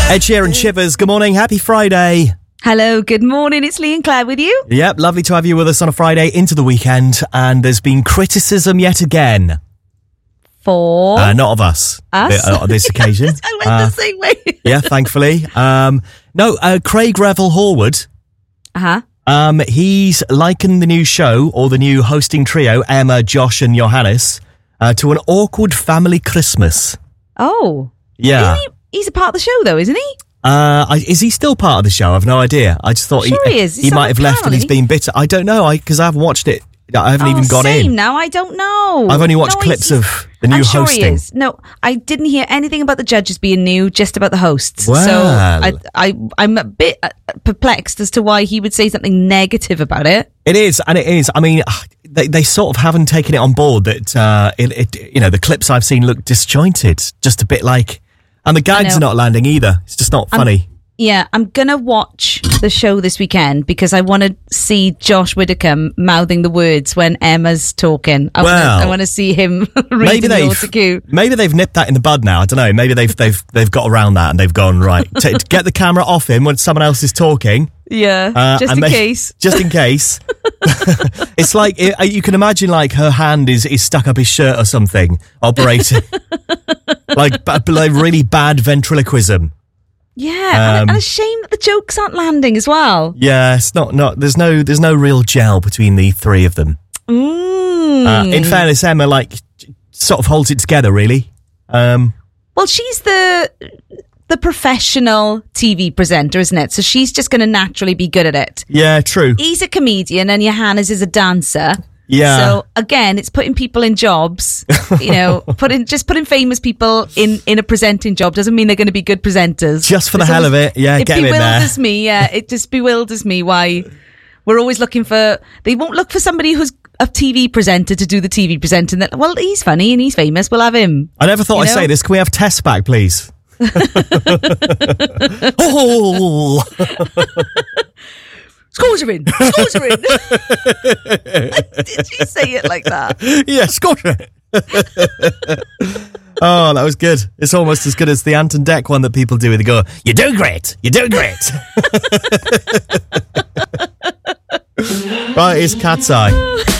Ed Sheeran, Shivers. Good morning. Happy Friday. Hello, good morning. It's Lee and Claire with you. Yep, lovely to have you with us on a Friday into the weekend. And there's been criticism yet again. For? Not of us. On this occasion. I went the same way. Yeah, thankfully. Craig Revel Horwood. Uh-huh. He's likened the new show, or the new hosting trio, Emma, Josh and Johannes, to an awkward family Christmas. Oh. Yeah. He's a part of the show, though, isn't he? Is he still part of the show? I've no idea. I just thought he is. He might have left and he's been bitter. I don't know, because I haven't watched it. I haven't even gone in. Now, I don't know. I've only watched clips of the new hosting. I'm sure he is. No, I didn't hear anything about the judges being new, just about the hosts. Well. So I'm a bit perplexed as to why he would say something negative about it. It is, and it is. I mean, they sort of haven't taken it on board that the clips I've seen look disjointed, just a bit like, and the gags are not landing either. It's just not funny. I'm going to watch the show this weekend because I want to see Josh Widdicombe mouthing the words when Emma's talking. I want to see him reading the autocue. Maybe they've nipped that in the bud now. I don't know. Maybe they've got around that and they've gone, right, to get the camera off him when someone else is talking. Yeah, just in case. Just in case. It's like, you can imagine like her hand is stuck up his shirt or something, operating. like really bad ventriloquism. Yeah, and a shame that the jokes aren't landing as well. Yeah, it's not. There's no real gel between the three of them. In fairness, Emma sort of holds it together, really. Well, she's the professional TV presenter, isn't it? So she's just going to naturally be good at it. Yeah, true. He's a comedian, and Johannes is a dancer. Yeah. So again, it's putting people in jobs. Putting famous people in a presenting job doesn't mean they're going to be good presenters. Just for the hell of it, yeah. Get in there. It bewilders me. Yeah, it just bewilders me why we're always looking for. They won't look for somebody who's a TV presenter to do the TV presenting. That he's funny and he's famous. We'll have him. I never thought I'd say this. Can we have Tess back, please? Oh. Scores are in. Scores are in. Did you say it like that? Yeah, scores are in. Oh, that was good. It's almost as good as the Ant and Dec one that people do. They go, "You're doing great. You're doing great." Right, it's Cat's Eye.